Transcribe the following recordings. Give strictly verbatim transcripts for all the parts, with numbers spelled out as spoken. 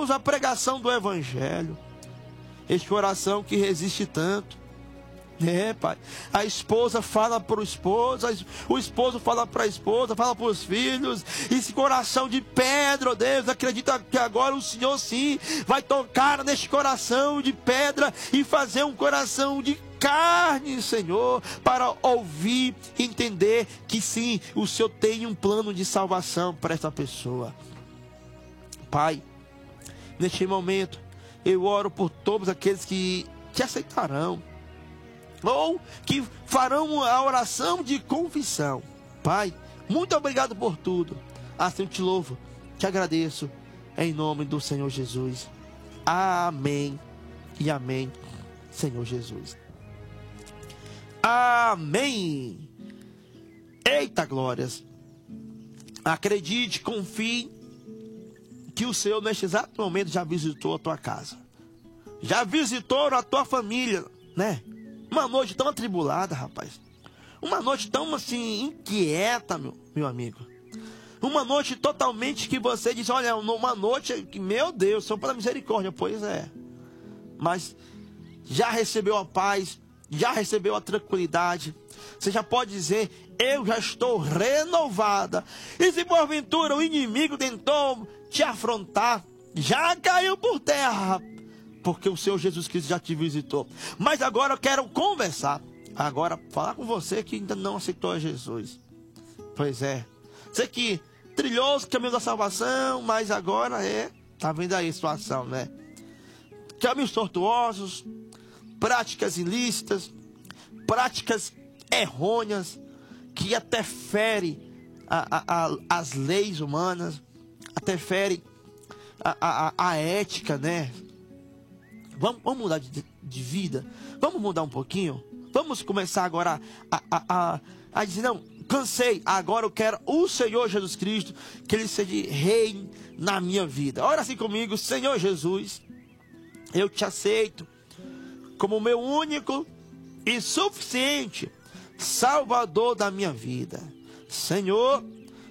Deus, a pregação do Evangelho. Este coração que resiste tanto. É, Pai. A esposa fala para o esposo, o esposo fala para a esposa, fala para os filhos. Esse coração de pedra, ó Deus, acredita que agora o Senhor sim vai tocar neste coração de pedra e fazer um coração de carne, Senhor, para ouvir, entender que sim, o Senhor tem um plano de salvação para essa pessoa. Pai, neste momento, eu oro por todos aqueles que te aceitarão, ou que farão a oração de confissão. Pai, muito obrigado por tudo. Assim eu te louvo, te agradeço, em nome do Senhor Jesus. Amém e amém, Senhor Jesus. Amém. Eita glórias. Acredite, confie, que o Senhor neste exato momento já visitou a tua casa, já visitou a tua família, né? Uma noite tão atribulada, rapaz. Uma noite tão assim, inquieta, meu, meu amigo. Uma noite totalmente que você diz, olha, uma noite que, meu Deus, Senhor, pela misericórdia. Pois é. Mas já recebeu a paz, já recebeu a tranquilidade. Você já pode dizer, eu já estou renovada. E se porventura o inimigo tentou te afrontar, já caiu por terra, porque o Senhor Jesus Cristo já te visitou. Mas agora eu quero conversar, agora falar com você que ainda não aceitou a Jesus. Pois é, você que trilhou o caminho da salvação, mas agora é, tá vendo aí a situação, né? Caminhos tortuosos, práticas ilícitas, práticas errôneas, que até fere a, a, a, as leis humanas, até fere a, a, a ética, né? Vamos, vamos mudar de, de vida, vamos mudar um pouquinho, vamos começar agora a, a, a, a dizer, não, cansei, agora eu quero o Senhor Jesus Cristo, que Ele seja rei na minha vida. Ora assim comigo, Senhor Jesus, eu te aceito como meu único e suficiente Salvador da minha vida. Senhor,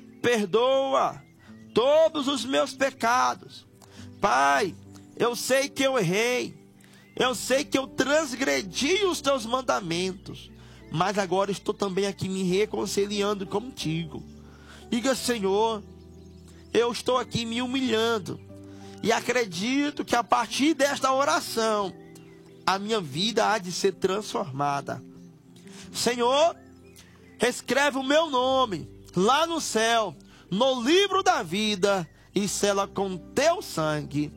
perdoa todos os meus pecados. Pai, eu sei que eu errei, eu sei que eu transgredi os teus mandamentos, mas agora estou também aqui me reconciliando contigo. Diga, Senhor, eu estou aqui me humilhando e acredito que a partir desta oração a minha vida há de ser transformada. Senhor, escreve o meu nome lá no céu, no livro da vida, e sela com teu sangue.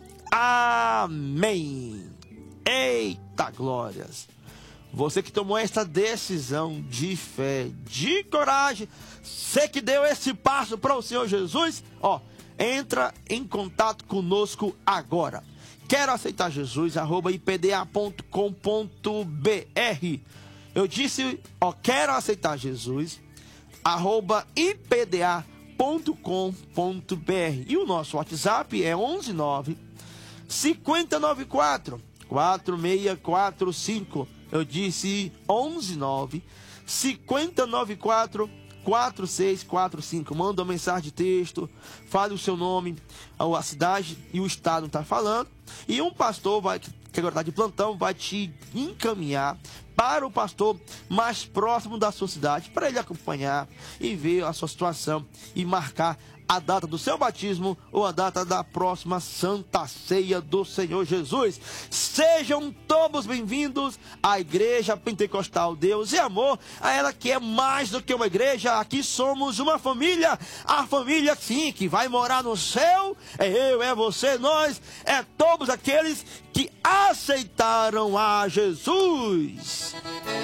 Amém. Eita glórias. Você que tomou essa decisão de fé, de coragem, você que deu esse passo para o Senhor Jesus, ó, entra em contato conosco agora. Quero aceitar Jesus, arroba i p d a ponto com ponto b r. Eu disse, ó, quero aceitar Jesus, arroba i p d a ponto com ponto b r. E o nosso WhatsApp é onze nove, cinco nove quatro, quatro seis quatro cinco. Eu disse onze nove, cinco nove quatro, quatro seis quatro cinco. Manda uma mensagem de texto, fale o seu nome, a cidade e o estado está falando. E um pastor vai, que agora está de plantão, vai te encaminhar para o pastor mais próximo da sua cidade, para ele acompanhar e ver a sua situação e marcar a data do seu batismo ou a data da próxima Santa Ceia do Senhor Jesus. Sejam todos bem-vindos à Igreja Pentecostal Deus e Amor, a ela que é mais do que uma igreja. Aqui somos uma família, a família sim, que vai morar no céu. É eu, é você, nós, é todos aqueles que aceitaram a Jesus.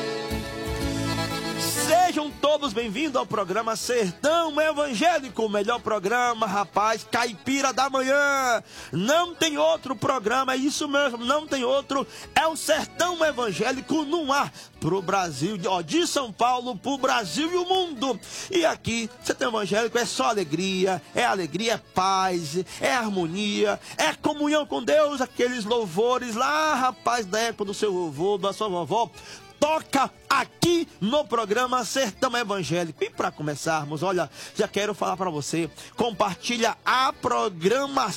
Sejam todos bem-vindos ao programa Sertão Evangélico, o melhor programa, rapaz, caipira da manhã. Não tem outro programa, é isso mesmo, não tem outro. É o Sertão Evangélico no ar, pro Brasil, ó, de São Paulo, pro Brasil e o mundo. E aqui, Sertão Evangélico é só alegria, é alegria, é paz, é harmonia, é comunhão com Deus, aqueles louvores lá, rapaz, da época do seu vovô, da sua vovó. Toca aqui no programa Sertão Evangélico. E para começarmos, olha, já quero falar para você, compartilha a programação